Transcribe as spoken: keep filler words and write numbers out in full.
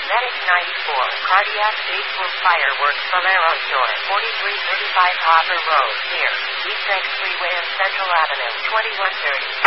Medic ninety-four, Cardiac Gatesville Fireworks Valero Store, forty-three thirty-five Hopper Road, near East X Freeway and Central Avenue, twenty-one thirty.